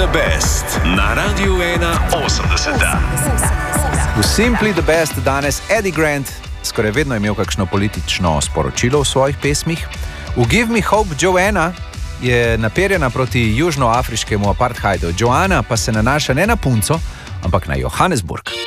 the Best na Radiu 81. V Simply the Best danes Eddie Grant skoraj vedno imel kakšno politično sporočilo v svojih pesmih. V Give Me Hope Joanna je naperjena proti južnoafriškemu apartheidu. Joanna pa se nanaša ne na punco, ampak na Johannesburg.